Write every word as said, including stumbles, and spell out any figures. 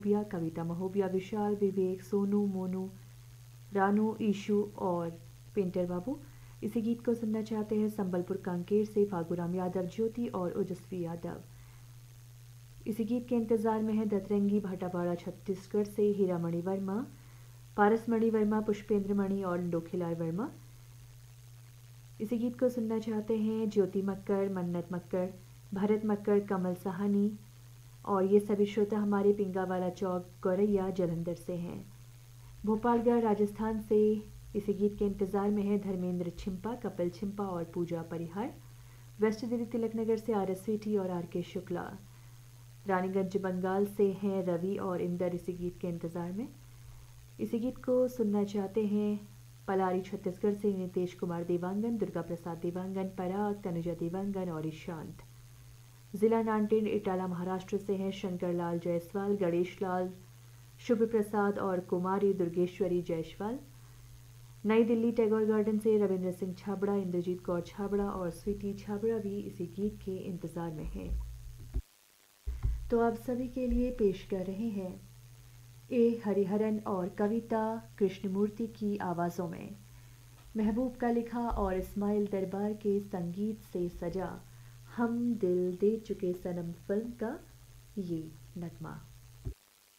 महोबिया, कविता महोबिया, विशाल, विवेक, Sonu, Monu, Ranu, issue और painter बाबू। इसी गीत को सुनना चाहते हैं संबलपुर कांकेर से फागुराम यादव, ज्योति और ओजस्वी यादव। इसी गीत के इंतज़ार में है दतरंगी, भाटापाड़ा छत्तीसगढ़ से हीरामणि वर्मा, पारसमणि वर्मा, पुष्पेंद्र मणि और लोखीलाल वर्मा। इसी गीत को सुनना चाहते हैं ज्योति मक्कर, मन्नत मक्कर, भरत मक्कर, कमल साहनी और ये सभी श्रोता हमारे पिंगावाला चौक गौरैया जलंधर से हैं। भोपालगढ़ राजस्थान से इसी गीत के इंतज़ार में है धर्मेंद्र छिंपा, कपिल छिंपा और पूजा परिहार। वेस्ट दिल्ली तिलकनगर से आर एस सी और आर के शुक्ला। रानीगंज बंगाल से हैं रवि और इंदर इसी गीत के इंतज़ार में। इसी गीत को सुनना चाहते हैं पलारी छत्तीसगढ़ से नितेश कुमार देवांगन, दुर्गा प्रसाद देवांगन, पराग, तनुजा देवांगन और ईशांत। जिला नांटेड इटाला महाराष्ट्र से हैं शंकर लाल जायसवाल, गणेश लाल, शुभ प्रसाद और कुमारी दुर्गेश्वरी जायसवाल। नई दिल्ली टैगोर गार्डन से रविंद्र सिंह छाबड़ा, इंद्रजीत कौर छाबड़ा और स्वीटी छाबड़ा भी इसी गीत के इंतज़ार में हैं। तो आप सभी के लिए पेश कर रहे हैं ए हरिहरन और कविता कृष्णमूर्ति की आवाज़ों में महबूब का लिखा और इस्माइल दरबार के संगीत से सजा हम दिल दे चुके सनम फिल्म का ये नगमा।